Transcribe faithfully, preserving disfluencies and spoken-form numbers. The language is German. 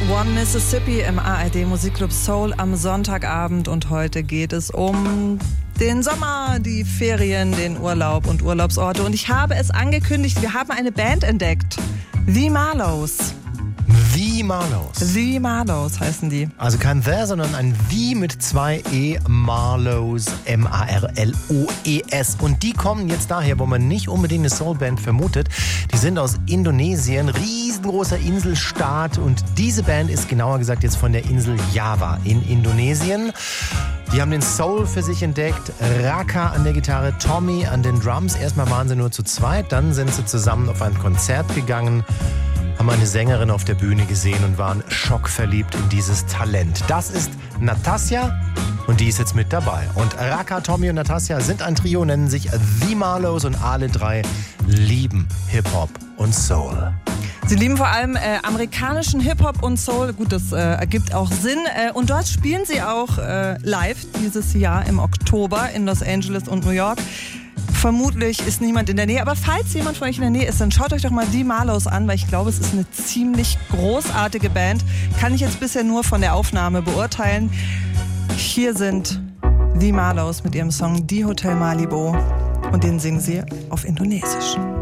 One Mississippi im A R D Musikclub Soul am Sonntagabend und heute geht es um den Sommer, die Ferien, den Urlaub und Urlaubsorte und ich habe es angekündigt, wir haben eine Band entdeckt, The Marlows. The Marlows. The Marlows heißen die. Also kein The, sondern ein The mit zwei E, Marlows, M A R L O E S. Und die kommen jetzt daher, wo man nicht unbedingt eine Soulband vermutet. Die sind aus Indonesien, riesengroßer Inselstaat. Und diese Band ist genauer gesagt jetzt von der Insel Java in Indonesien. Die haben den Soul für sich entdeckt, Raka an der Gitarre, Tommy an den Drums. Erstmal waren sie nur zu zweit, dann sind sie zusammen auf ein Konzert gegangen, haben eine Sängerin auf der Bühne gesehen und waren schockverliebt in dieses Talent. Das ist Natasja und die ist jetzt mit dabei. Und Raka, Tommy und Natasja sind ein Trio, nennen sich The Marlows und alle drei lieben Hip-Hop und Soul. Sie lieben vor allem äh, amerikanischen Hip-Hop und Soul. Gut, das äh, ergibt auch Sinn. Äh, und dort spielen sie auch äh, live dieses Jahr im Oktober in Los Angeles und New York. Vermutlich ist niemand in der Nähe, aber falls jemand von euch in der Nähe ist, dann schaut euch doch mal The Marlows an, weil ich glaube, es ist eine ziemlich großartige Band. Kann ich jetzt bisher nur von der Aufnahme beurteilen. Hier sind The Marlows mit ihrem Song Die Hotel Malibu und den singen sie auf Indonesisch.